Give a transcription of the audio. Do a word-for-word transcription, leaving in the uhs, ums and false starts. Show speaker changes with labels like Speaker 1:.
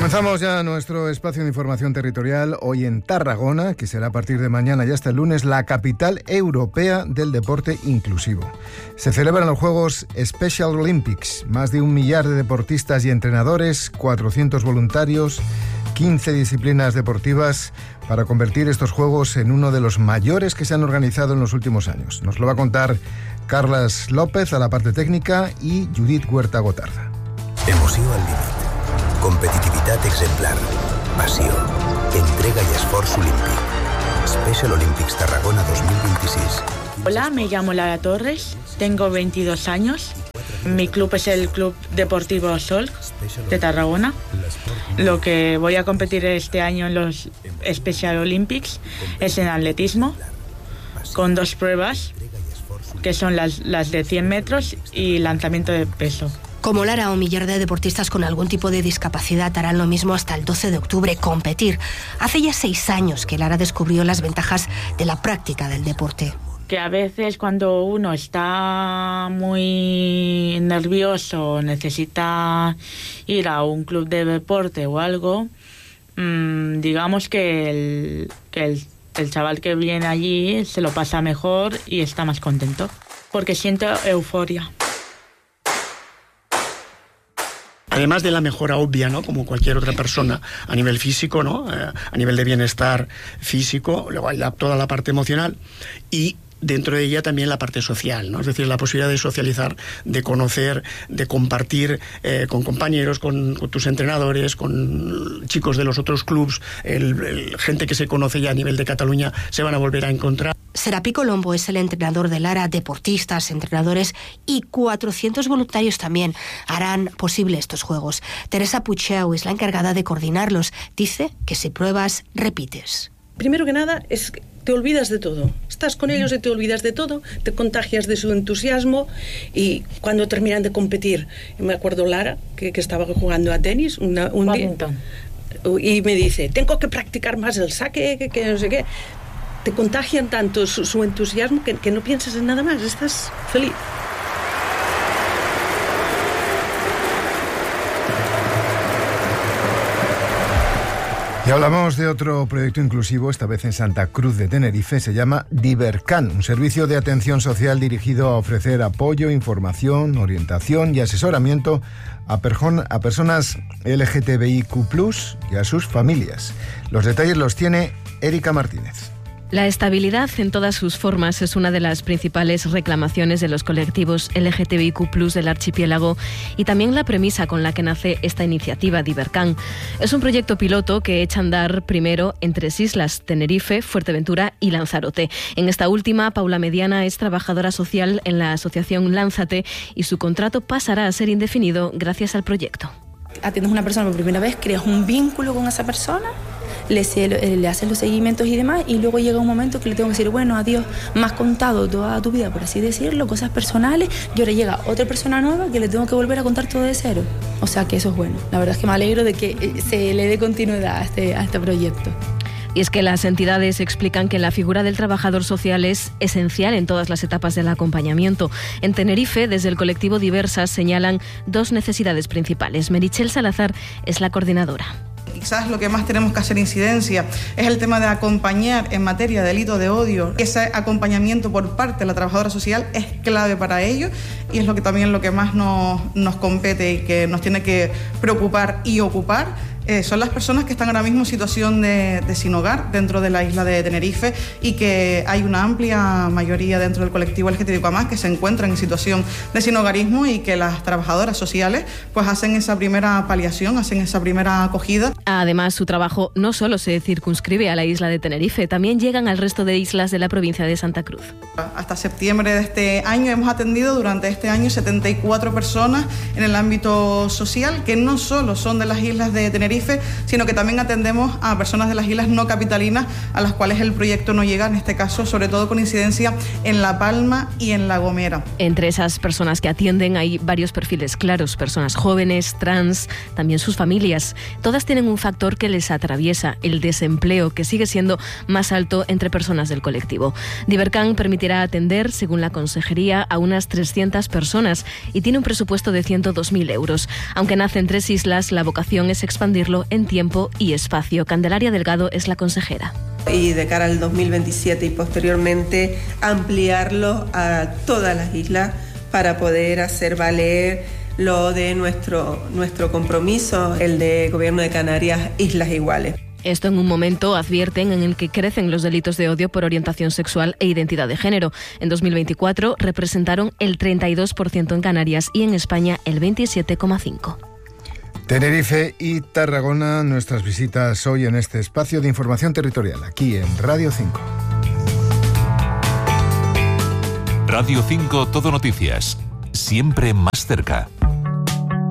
Speaker 1: Comenzamos ya nuestro espacio de información territorial hoy en Tarragona, que será a partir de mañana y hasta el lunes la capital europea del deporte inclusivo. Se celebran los Juegos Special Olympics, más de un millar de deportistas y entrenadores, cuatrocientos voluntarios, quince disciplinas deportivas para convertir estos Juegos en uno de los mayores que se han organizado en los últimos años. Nos lo va a contar Carlas López a la parte técnica y Judit Huerta Gotarda.
Speaker 2: Emoció al límit. Competitivitat exemplar, passió, entrega y esforç olímpic. Special Olympics Tarragona dos mil veintiséis.
Speaker 3: Hola, me llamo Lara Torres, tengo veintidós años. Mi club es el Club Deportivo Sol de Tarragona. Lo que voy a competir este año en los Special Olympics es en atletismo, con dos pruebas, que son las, las de cien metros y lanzamiento de peso.
Speaker 4: Como Lara, un millar de deportistas con algún tipo de discapacidad harán lo mismo hasta el doce de octubre, competir. Hace ya seis años que Lara descubrió las ventajas de la práctica del deporte.
Speaker 3: Que a veces cuando uno está muy nervioso, necesita ir a un club de deporte o algo, mmm, digamos que, el, que el, el chaval que viene allí se lo pasa mejor y está más contento, porque siento euforia.
Speaker 5: Además de la mejora obvia, ¿no?, como cualquier otra persona a nivel físico, ¿no?, eh, a nivel de bienestar físico, luego hay la, toda la parte emocional y dentro de ella también la parte social, ¿no? Es decir, la posibilidad de socializar, de conocer, de compartir eh, con compañeros, con, con tus entrenadores, con chicos de los otros clubs, el, el, gente que se conoce ya a nivel de Cataluña, se van a volver a encontrar.
Speaker 4: Serapi Colombo es el entrenador de Lara. Deportistas, entrenadores y cuatrocientos voluntarios también harán posible estos Juegos. Teresa Pucheu es la encargada de coordinarlos. Dice que si pruebas, repites.
Speaker 6: Primero que nada, es que te olvidas de todo. Estás con ellos y te olvidas de todo, te contagias de su entusiasmo y cuando terminan de competir, me acuerdo Lara, que, que estaba jugando a tenis una, un día, y me dice, tengo que practicar más el saque, que, que no sé qué. Te contagian tanto su, su entusiasmo que, que no piensas en nada más, estás feliz.
Speaker 1: Y hablamos de otro proyecto inclusivo, esta vez en Santa Cruz de Tenerife. Se llama Divercan, un servicio de atención social dirigido a ofrecer apoyo, información, orientación y asesoramiento a, perjon- a personas L G T B I Q plus, y a sus familias. Los detalles los tiene Erika Martínez.
Speaker 7: La estabilidad en todas sus formas es una de las principales reclamaciones de los colectivos L G T B I Q plus del archipiélago y también la premisa con la que nace esta iniciativa Divercan. Es un proyecto piloto que echa a andar primero en tres islas, Tenerife, Fuerteventura y Lanzarote. En esta última, Paula Mediana es trabajadora social en la asociación Lánzate y su contrato pasará a ser indefinido gracias al proyecto.
Speaker 8: Atiendes a una persona por primera vez, creas un vínculo con esa persona, le, le haces los seguimientos y demás, y luego llega un momento que le tengo que decir, bueno, adiós, me has contado toda tu vida, por así decirlo, cosas personales, y ahora llega otra persona nueva que le tengo que volver a contar todo de cero. O sea que eso es bueno. La verdad es que me alegro de que se le dé continuidad a este, a este proyecto.
Speaker 7: Y es que las entidades explican que la figura del trabajador social es esencial en todas las etapas del acompañamiento. En Tenerife, desde el colectivo Diversas, señalan dos necesidades principales. Merichel Salazar es la coordinadora.
Speaker 9: Quizás lo que más tenemos que hacer incidencia es el tema de acompañar en materia de delito de odio. Ese acompañamiento por parte de la trabajadora social es clave para ello y es lo que también lo que más nos, nos compete y que nos tiene que preocupar y ocupar. Eh, son las personas que están ahora mismo en situación de, de sin hogar dentro de la isla de Tenerife y que hay una amplia mayoría dentro del colectivo L G T B I Q plus que se encuentran en situación de sin hogarismo y que las trabajadoras sociales pues hacen esa primera paliación, hacen esa primera acogida.
Speaker 7: Además, su trabajo no solo se circunscribe a la isla de Tenerife, también llegan al resto de islas de la provincia de Santa Cruz.
Speaker 9: Hasta septiembre de este año hemos atendido durante este año setenta y cuatro personas en el ámbito social que no solo son de las islas de Tenerife, sino que también atendemos a personas de las islas no capitalinas a las cuales el proyecto no llega, en este caso sobre todo con incidencia en La Palma y en La Gomera.
Speaker 7: Entre esas personas que atienden hay varios perfiles claros, personas jóvenes, trans, también sus familias. Todas tienen un factor que les atraviesa, el desempleo, que sigue siendo más alto entre personas del colectivo. Divercan permitirá atender, según la consejería, a unas trescientas personas y tiene un presupuesto de ciento dos mil euros. Aunque nace en tres islas, la vocación es expandir cumplirlo en tiempo y espacio. Candelaria Delgado es la consejera.
Speaker 10: Y de cara al dos mil veintisiete y posteriormente ampliarlo a todas las islas para poder hacer valer lo de nuestro, nuestro compromiso, el de Gobierno de Canarias, Islas Iguales.
Speaker 7: Esto en un momento, advierten, en el que crecen los delitos de odio por orientación sexual e identidad de género. En dos mil veinticuatro representaron el treinta y dos por ciento en Canarias y en España el veintisiete coma cinco por ciento.
Speaker 1: Tenerife y Tarragona, nuestras visitas hoy en este espacio de información territorial, aquí en Radio cinco.
Speaker 11: Radio cinco Todo Noticias, siempre más cerca.